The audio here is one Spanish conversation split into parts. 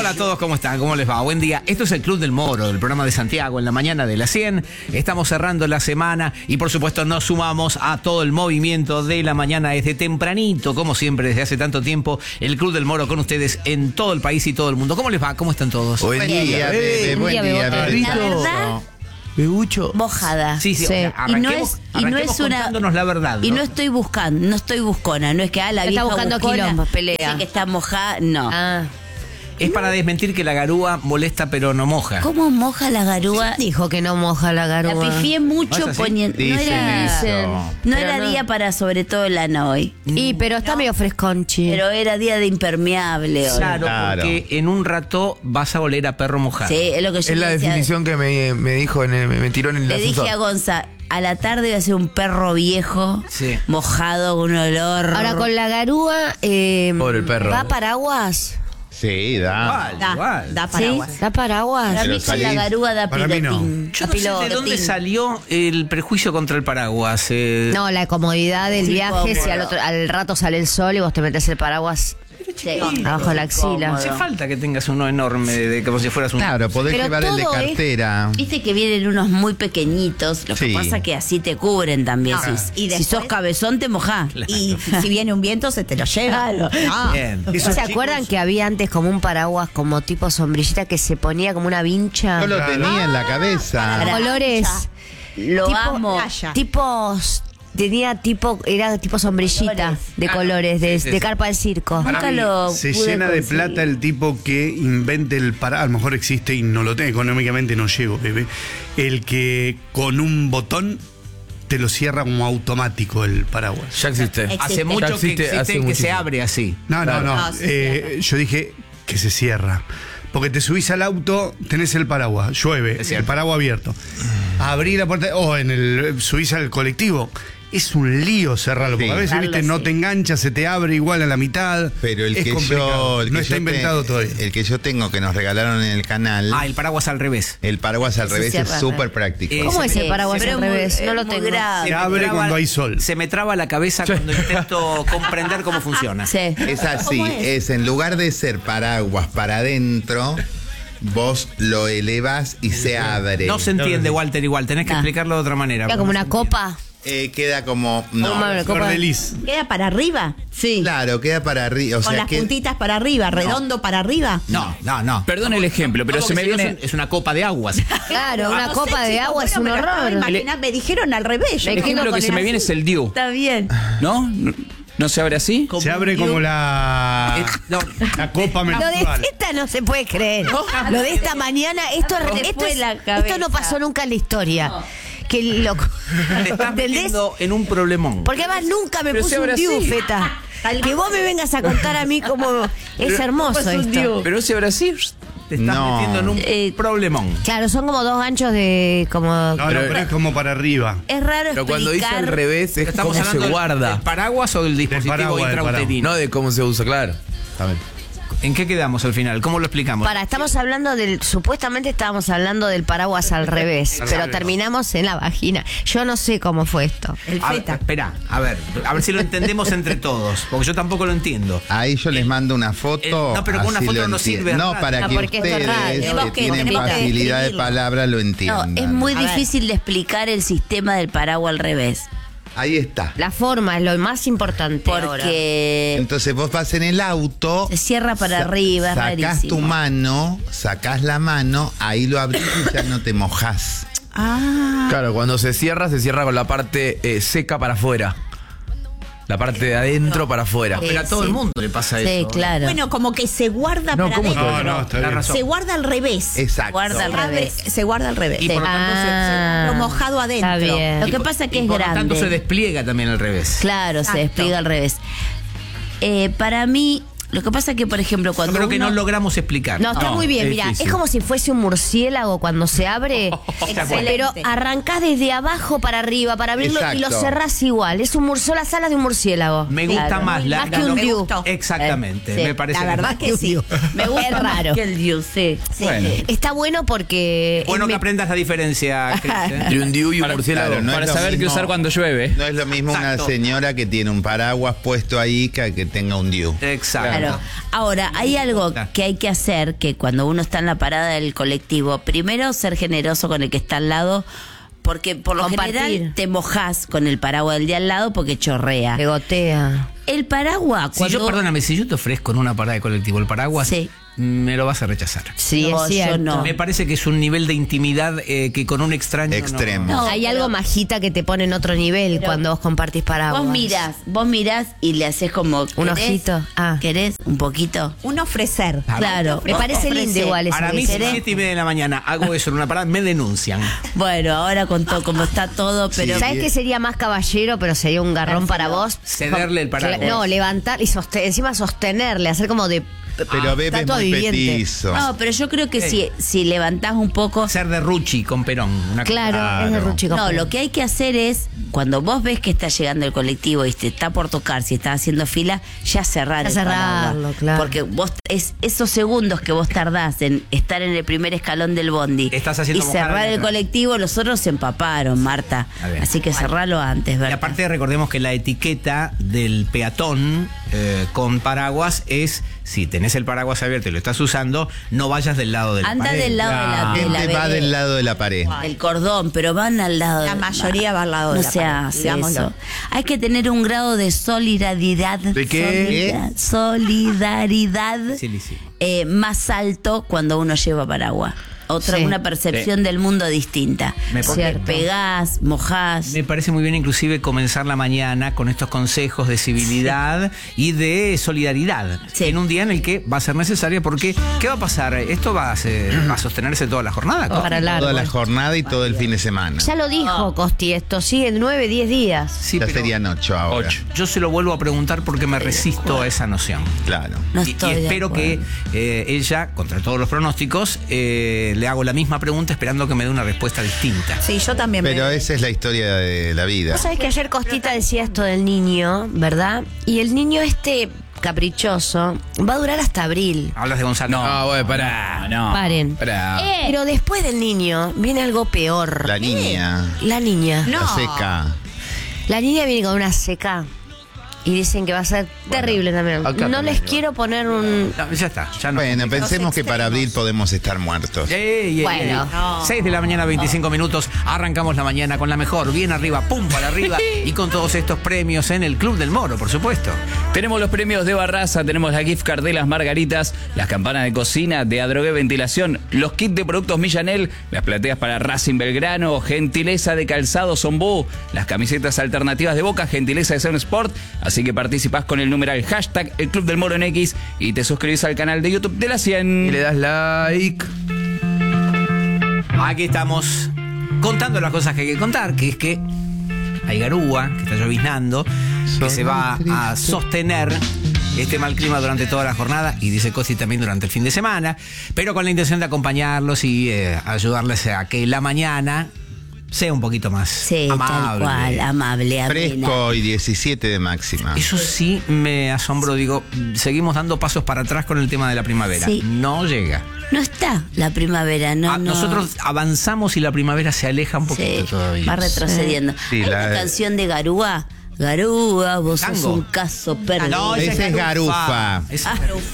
Hola a todos, ¿cómo están? ¿Cómo les va? Buen día. Esto es el Club del Moro, el programa de Santiago en la mañana de las 100. Estamos cerrando la semana y por supuesto nos sumamos a todo el movimiento de la mañana desde tempranito, como siempre, desde hace tanto tiempo. El Club del Moro con ustedes en todo el país y todo el mundo. ¿Cómo les va? ¿Cómo están todos? Buen día, bebé. Buen día, bebé. La verdad, Bebucho. mojada. Sí. Sí. O sea, arranquemos contándonos la verdad, ¿no? Y no estoy buscando, no estoy buscona. No es que la vieja buscando buscona quilombos, pelea. dice que está mojada, no. Es para desmentir que la garúa molesta pero no moja. ¿Cómo moja la garúa? Dijo que no moja la La garúa. pifié mucho ¿No es así? poniendo. No Dicen era, eso. no Pero era no. día para sobre todo el ano hoy. Y pero está medio fresconchi. Pero era día de impermeable hoy. Claro, Claro. porque en un rato vas a oler a perro mojado. Sí, es lo que yo Es la le decía. definición que me dijo, me tiró en el Le ascensor. dije a Gonza, a la tarde iba a ser un perro viejo, Sí. mojado, con un olor. Ahora con la garúa, Pobre el perro. ¿da paraguas? Sí, da. Igual. Da ¿Sí? paraguas. ¿Da paraguas? Para mí Pero con la salís- garúa da Para mí no. pilotín. Yo no sé de dónde salió el prejuicio contra el paraguas. No, la comodidad del Sí, viaje, si cómodo. al rato sale el sol y vos te metes el paraguas Sí. abajo de la axila. Hace falta que tengas uno enorme, como si fueras un... Claro, podés Pero llevar el de todo es- cartera. Viste que vienen unos muy pequeñitos, lo que Sí. pasa que así te cubren también. No, Si, y si después- sos cabezón te mojás. Y si viene un viento se te lo lleva. Claro. Bien. Esos ¿Se chicos- acuerdan que había antes como un paraguas como tipo sombrillita que se ponía como una vincha? Yo lo tenía en la cabeza. Para- Colores. Lo tipo, amo. playa. Tipos. Era tipo sombrillita Colores. de colores, de, sí, de sí. carpa del circo. Nunca lo Se pude llena de conseguir. plata el tipo que invente el paraguas. A lo mejor existe y no lo tengo, económicamente no llego, bebé. El que con un botón te lo cierra como automático el paraguas. Ya existe. Hace mucho Ya existe, que existe hace que se muchísimo. abre así. No. No, se cierra. Yo dije que se cierra. Porque te subís al auto, tenés el paraguas, llueve, Es cierto. el paraguas abierto. Abrí la puerta, subís al colectivo. Es un lío cerrarlo, porque Sí. a veces, Cerrarlo, viste, no sí. te engancha, se te abre igual a la mitad. Pero el es que complicado. yo. El no que está yo inventado te- todavía. El que yo tengo que nos regalaron en el canal. El paraguas al revés. El paraguas al Ese revés es cierra, súper práctico. ¿Cómo es el Sí, paraguas pero al muy- revés? No lo muy tengo. grave. Se abre cuando hay sol. Se me traba la cabeza cuando intento comprender cómo funciona. Sí. Es así, es en lugar de ser paraguas para adentro, vos lo elevas y se abre. No se entiende, Walter, igual. Tenés que Ah. explicarlo de otra manera. Era como una copa. Queda como. No. Como una Flor copa. de lis. ¿Queda para arriba? Sí. Claro, queda para arriba. O Con sea las que. puntitas para arriba, redondo para arriba. No. Perdón el ejemplo, pero Todo se lo me que viene. es una copa de aguas. Claro, una No copa sé, de chicos, agua es un me lo estaba horror. imaginando, me dijeron al revés. yo El me ejemplo quedo que con se me el viene es el DIU, Está bien. ¿no? ¿No se abre así? Se abre como la copa Lo de menstrual. esta no se puede creer. Lo de esta mañana, esto fue la cabeza. no pasó nunca en la historia. Qué loco. Te estás ¿Entendés? metiendo en un problemón. Porque además nunca me Pero puse si un ahora diu, sí. feta. Que vos me vengas a contar a mí cómo es hermoso esto. Pero no se abre así. Te estás No. metiendo en un problemón. Claro, son como dos ganchos de como. No, pero es como para arriba. Es raro Pero cuando dice explicar. al revés es Estamos cómo se hablando del guarda. paraguas o del dispositivo paraguas, del intrauterino. No de cómo se usa, claro. ¿En qué quedamos al final? ¿Cómo lo explicamos? Estamos hablando supuestamente estábamos hablando del paraguas al revés, pero terminamos en la vagina. Yo no sé cómo fue esto. El A ver, feta. espera, a ver si lo entendemos entre todos, porque yo tampoco lo entiendo. Ahí yo les mando una foto. no, pero con una así foto lo no enti- sirve, No, radio. para No, que porque esto es ustedes radio. Tenemos que que- tienen tenemos que facilidad de describirlo. palabra lo No, entiendan. es muy A ver. difícil de explicar el sistema del paraguas al revés. Ahí está. La forma es lo más importante. ahora. Porque Entonces vos vas en el auto. se cierra para arriba, es Sacás rarísimo. tu mano, sacás la mano, ahí lo abrís y ya no te mojás. Claro, cuando se cierra con la parte seca para afuera. La parte de adentro para afuera. Pero a todo el mundo le pasa Sí, eso. claro. Bueno, como que se guarda No, para ¿cómo adentro. No, está La bien. razón. Se guarda al revés. Exacto. Guarda al Se abre- revés. Se guarda al revés. Y por lo tanto Lo mojado adentro. Está bien. Lo que pasa es que y es por lo tanto se grande. despliega también al revés. Claro, Exacto. se despliega al revés. Para mí, lo que pasa es que, por ejemplo, Yo cuando creo que uno... no logramos explicar. No, está No, muy bien, es mira, difícil. es como si fuese un murciélago cuando se abre, pero arrancás desde abajo para arriba para abrirlo y lo Exacto. cerrás igual. Es son las alas de un murciélago. Me gusta Claro. más la Más que un me diu. gustó. Exactamente, Sí. me parece. La verdad que sí. Me gusta Es más raro. que el diu, sí. Bueno, Está bueno porque Bueno que me- aprendas la diferencia, Cris, ¿eh? Entre un diu y un Para- murciélago. claro, no para es lo saber qué mismo. usar cuando llueve. No es lo mismo Exacto. una señora que tiene un paraguas puesto ahí que tenga un diu. Exacto. Claro, Claro. Ahora, hay algo que hay que hacer, que cuando uno está en la parada del colectivo, primero ser generoso con el que está al lado, porque por lo Compartir. general te mojás con el paraguas del de al lado porque chorrea. Te gotea. El paraguas, Si yo, cuando... perdóname, si yo te ofrezco en una parada de colectivo el paraguas, Sí. me lo vas a rechazar. Sí, No, es yo cierto. no. Me parece que es un nivel de intimidad que con un extraño Extremo. No, Hay pero- algo majita que te pone en otro nivel cuando vos compartís paraguas. Vos mirás y le haces como... Un ¿querés? ojito. Ah. ¿Querés? Un poquito. Un ofrecer. Claro. Me parece lindo igual eso. Para que mí, dices. 7:30 de la mañana hago eso en una parada, me denuncian. Bueno, ahora con todo como está todo, pero... ¿Sabes qué sería más caballero, pero sería un garrón para vos? Cederle el paraguas. No, levantar y encima sostenerle, hacer como de... Pero Bebe es estatua muy viviente. petizo. No, pero yo creo que si levantás un poco... Ser de Ruchi con Perón. Una cosa. Claro, es de Ruchi. No, lo que hay que hacer es, cuando vos ves que está llegando el colectivo y te está por tocar, si estás haciendo fila, ya cerrar Ya el cerrarlo, paraguas. claro. Porque vos, esos segundos que vos tardás en estar en el primer escalón del bondi Estás haciendo y mojar cerrar el atrás. colectivo, los otros se empaparon, Marta. Está bien. Así que cerralo antes, Y ¿verdad? aparte recordemos que la etiqueta del peatón con paraguas es, si tenés el paraguas abierto y lo estás usando, no vayas del lado de la Anda pared. del lado de la La gente va vereda. del lado de la pared. El cordón, pero van al lado. La mayoría va al lado de no la se pared, hace digámoslo. eso. Hay que tener un grado de solidaridad. ¿De qué? Solidaridad Sí, sí. más alto cuando uno lleva paraguas. Sí. Una percepción del mundo distinta. Me parece- Pegás, mojás. Me parece muy bien inclusive comenzar la mañana con estos consejos de civilidad y de solidaridad. Sí. En un día en el que va a ser necesaria porque, ¿qué va a pasar? ¿Esto va a sostenerse toda la jornada? Para largo. Toda la jornada y todo el fin de semana. Ya lo dijo Costi, esto sigue 9, 10 días. Sí, Ya pero serían 8 ahora. 8. yo se lo vuelvo a preguntar porque me resisto a esa noción. Claro. No Y estoy de espero que acuerdo. ella, contra todos los pronósticos, le hago la misma pregunta esperando que me dé una respuesta distinta. Sí, yo también. Pero esa es la historia de la vida. Vos sabés que ayer Costita decía esto del niño, ¿verdad? Y el niño caprichoso va a durar hasta abril. Hablas de Gonzalo. Ah, bueno, pará. No. Paren. Pará. Pero después del niño viene algo peor. La niña. La niña. No. La seca. La niña viene con una seca. Y dicen que va a ser terrible también. acá No también les va. quiero poner un... No, ya está. Ya no. Bueno, pensemos que para abril podemos estar muertos. Bueno. 6 de la mañana, 25 minutos. Arrancamos la mañana con la mejor. Bien arriba, pum, para arriba. Y con todos estos premios en el Club del Moro, por supuesto. Tenemos los premios de Barraza, tenemos la gift card de las margaritas, las campanas de cocina de Adrogué Ventilación, los kits de productos Millanel, las plateas para Racing Belgrano, gentileza de Calzado Zombú, las camisetas alternativas de Boca, gentileza de Sun Sport. Así que participás con el numeral hashtag el Club del Moro en X y te suscribís al canal de YouTube de la 100. Y le das like. Aquí estamos contando las cosas que hay que contar, que es que hay garúa, que está lloviznando, que se va a sostener este mal clima durante toda la jornada y dice Cosi también durante el fin de semana, pero con la intención de acompañarlos y ayudarles a que la mañana sea un poquito más Sí, tal amable. cual, amable, amena. Fresco y 17 de máxima. Eso sí me asombro, digo, seguimos dando pasos para atrás con el tema de la primavera. Sí. No llega. No está la primavera, no. Nosotros avanzamos y la primavera se aleja un poquito Sí, todavía. va retrocediendo. Sí, Hay la- una canción de Garúa. Garúa, vos sos Tango. un caso perdido. No, Ese es garufa. Es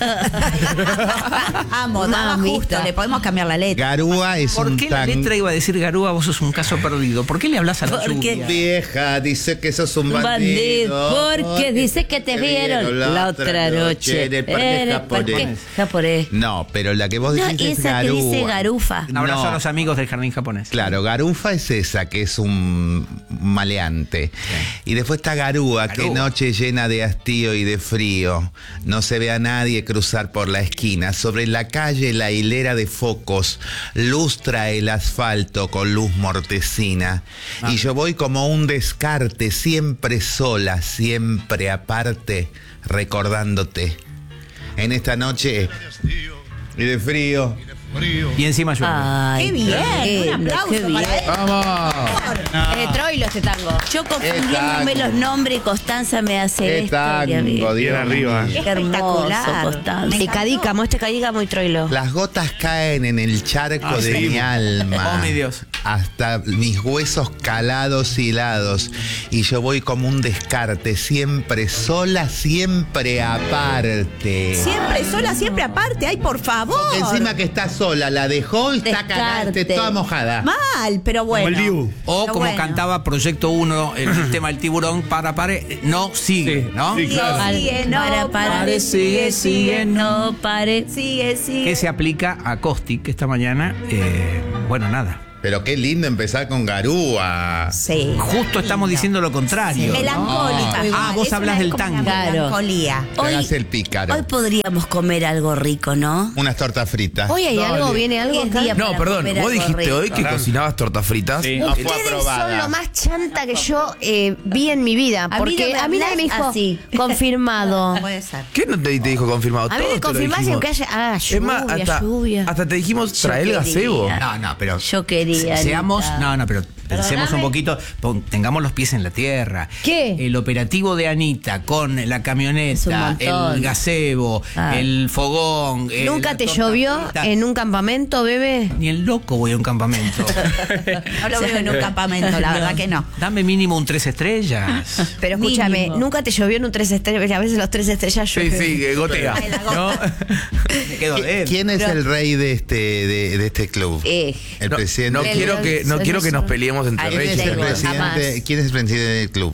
Amo, daba Mamita. justo. Le podemos cambiar la letra. Garúa es ¿Por un qué la tan... letra iba a decir Garúa, vos sos un caso perdido? ¿Por qué le hablas a la Porque- lluvia? Vieja, dice que sos un Bandido, bandido. porque dice que te vieron la otra noche en el parque japonés. japonés. No, pero la que vos No, decís es esa que garúa. dice garufa. Un abrazo No. a los amigos del jardín japonés. Claro, garufa es esa, que es un maleante. Y después está garúa, que Garúa. noche llena de hastío y de frío. No se ve a nadie cruzar por la esquina. Sobre la calle la hilera de focos lustra el asfalto con luz mortecina. Y yo voy como un descarte, siempre sola, siempre aparte, recordándote. En esta noche y de frío y encima llueve. Ay, Qué bien, un aplauso qué bien. para él. ¡Vamos! Es de Troilo este tango. Yo confundiéndome Exacto. los nombres, Constanza me hace Qué esto. tango, Bien Dios arriba. mío. Qué hermoso, Espectacular. Constanza. Y Cadícamo, este Cadícamo y Troilo. Las gotas caen en el charco de sí. mi alma. Oh, mi Dios. Hasta mis huesos calados y helados. Y yo voy como un descarte, siempre sola, siempre aparte. Siempre sola, siempre aparte. Ay, por favor. Encima que está sola, la dejó y está Descarte. toda mojada. Mal, pero bueno. Como el Dibu. O Pero como bueno. cantaba Proyecto 1, el tema del tiburón, para, no sigue, Sí. ¿no? Sí, claro. Sigue, no Para, pare, sigue, no pare. Sigue, sigue. Que se aplica a Costi, que esta mañana, bueno, nada. Pero qué lindo empezar con Garúa. Sí. Justo estamos diciendo lo contrario. ¿no? Melancólica. Ah, vos Es hablás una- del como una tango. Claro. melancolía. Te hagas el pícaro. Hoy podríamos comer algo rico, ¿no? Unas tortas fritas. Hoy hay algo, viene algo Hoy es acá. día No, para perdón, comer vos algo dijiste rico. hoy que cocinabas tortas fritas. Sí. No fue Ustedes aprobada. son lo más chanta que yo vi en mi vida. A mí Porque no me a mí nadie me hablas dijo así. confirmado. Puede ser. ¿Qué no te dijo confirmado? A mí Todos me te lo confirmás dijimos. que haya Es más, lluvia. hasta te dijimos trae el Yo gazebo. quería. No, pero Yo quería, seamos, Anita. pero pensemos un poquito, tengamos los pies en la tierra. ¿Qué? Eh, El operativo de Anita con la Es un camioneta, montón. el gazebo, Ah. el fogón. ¿Nunca la te torta llovió frita. en un campamento, bebé? Ni el loco voy a un campamento. No lo veo en un campamento, la verdad que no. Dame mínimo un 3 estrellas. Pero escúchame, Mínimo. ¿nunca te llovió en un 3 estrellas? A veces los 3 estrellas Sí, llueven. sí, gotea. ¿No? Me quedo de él. ¿Quién es el rey de este club? Eh, El No, presidente. no quiero que nos peleemos entre Ay, ¿Quién es reyes. el Tengo, presidente? jamás. ¿Quién es el presidente del club?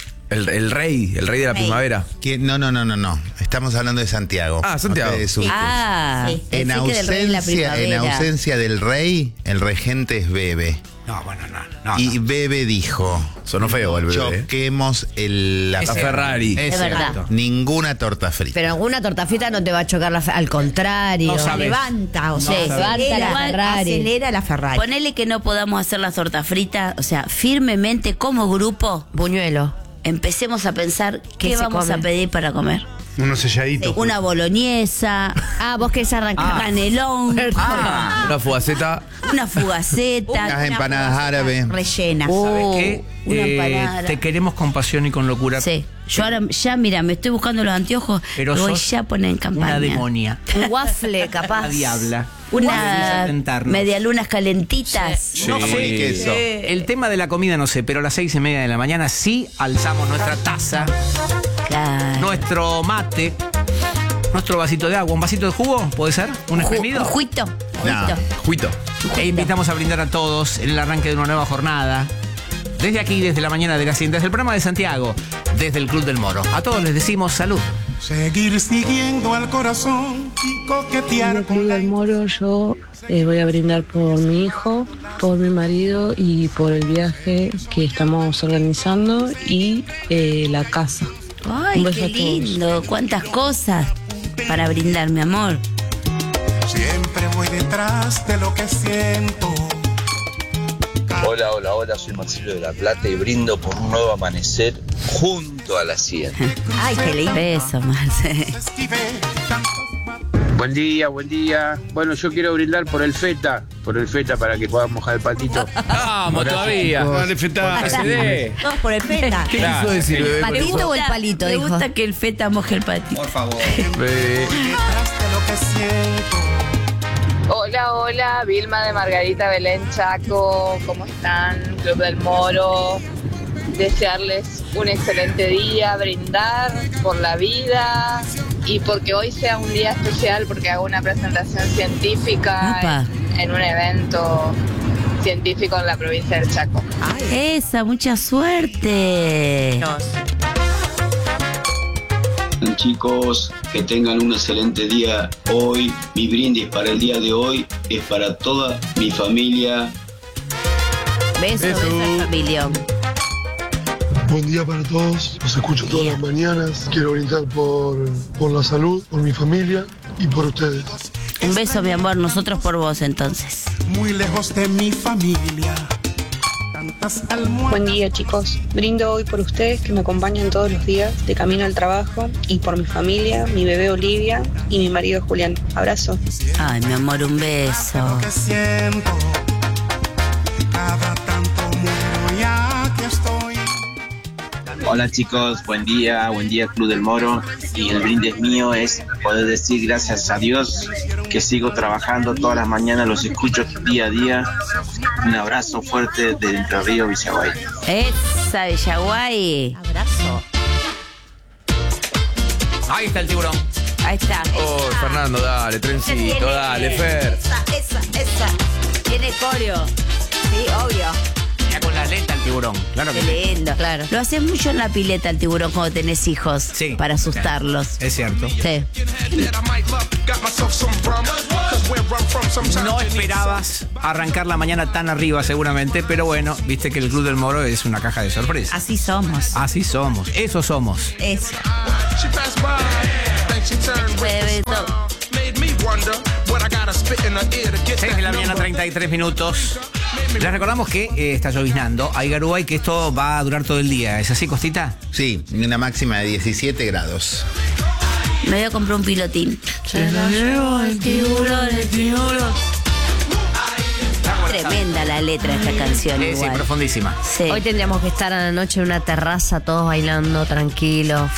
El rey de la primavera. ¿Quién? No. Estamos hablando de Santiago. Ah, Santiago. No te desustes. Ah, Sí. En pensé que del rey de la primavera. ausencia del rey, el regente es Bebe. No, bueno, no. Y Bebe dijo: Sonó feo el bebé. choquemos la La Ferrari. Es Es verdad. cierto. Ninguna torta frita. Pero alguna torta frita no te va a chocar al contrario. No sabes. Levanta, o Sí, sea, levanta acelera, la Ferrari. acelera la Ferrari. Ponele que no podamos hacer las tortas fritas, o sea, firmemente como grupo, Buñuelo. empecemos a pensar qué se vamos come? a pedir para comer. Unos selladitos. Una boloñesa, Ah, vos querés arrancar. canelón, Una fugaceta. una fugaceta, Unas empanadas árabes. Rellenas. ¿Sabes qué? una empanada. Te queremos con pasión y con locura. Sí, yo ahora ya, mira, me estoy buscando los anteojos, Pero lo voy sos ya a poner en campaña. una demonia. Un waffle, capaz. La diabla. Una Vamos a tentarnos. medialunas calentitas. No Jamón y queso. El tema de la comida no sé, pero a las 6:30 de la mañana sí alzamos nuestra taza, Claro. nuestro mate, nuestro vasito de agua, un vasito de jugo, ¿puede ser? ¿Un exprimido? Un juito. No. Juito. E invitamos a brindar a todos en el arranque de una nueva jornada. Desde aquí, desde la mañana de la 100, desde el programa de Santiago, desde el Club del Moro. A todos les decimos salud. Seguir siguiendo al corazón y coquetear con la Club del Moro, yo voy a brindar por mi hijo, por mi marido y por el viaje que estamos organizando y la casa. Ay, Un beso qué a todos. lindo. Cuántas cosas para brindar, mi amor. Siempre voy detrás de lo que siento. Hola, soy Marcelo de La Plata y brindo por un nuevo amanecer junto a la 100. Ay, qué lindo. Beso, Marce. Esquivé tantas Buen día. Bueno, yo quiero brindar por el feta para que podamos mojar el patito. Vamos todavía. Dale, feta. Que se dé. Todos por el feta. ¿Qué quiso decir, bebé? con ¿Patito eso? o el palito? Me Dijo. gusta que el feta moje el patito. Por favor. Bebé. detrás de lo que siento. Hola, Vilma de Margarita Belén Chaco, ¿cómo están? Club del Moro. Desearles un excelente día, brindar por la vida y porque hoy sea un día especial porque hago una presentación científica Opa. en un evento científico en la provincia del Chaco. Esa, mucha suerte. Chicos, que tengan un excelente día hoy. Mi brindis para el día de hoy es para toda mi familia. Besos, besos, familia. Buen día para todos, los escucho todas las mañanas. Quiero brindar por la salud, por mi familia y por ustedes. Un beso, mi amor, nosotros por vos entonces. Muy lejos de mi familia. Buen día, chicos. Brindo hoy por ustedes que me acompañan todos los días de camino al trabajo y por mi familia, mi bebé Olivia y mi marido Julián. Abrazo. Ay, mi amor, un beso. Hola chicos, buen día Club del Moro, y el brindis mío es poder decir gracias a Dios que sigo trabajando todas las mañanas, los escucho día a día. Un abrazo fuerte de Entre Ríos, Villaguay. Esa Villaguay. Abrazo. Ahí está el tiburón. Ahí está. Oh, Fernando, dale, trencito, dale, Fer. Esa. Tiene coreo. Sí, obvio. Ya con la aleta el tiburón. Claro que Qué sí. lindo. Claro. Lo haces mucho en la pileta el tiburón cuando tenés hijos. Sí. Para asustarlos. Es cierto. Sí. No esperabas arrancar la mañana tan arriba seguramente, pero bueno, viste que el Club del Moro es una caja de sorpresas. Así somos. Así somos, eso somos. Eso. 6 de la mañana, 33 minutos. Les recordamos que está lloviznando. Hay Garubay, que esto va a durar todo el día. ¿Es así, Costita? Sí, una máxima de 17 grados. Me voy a comprar un pilotín. Se lo llevo el tiburón, el tiburón. Tremenda la letra de esta canción. Sí, igual. profundísima. Sí. Hoy tendríamos que estar a la noche en una terraza, todos bailando, tranquilos,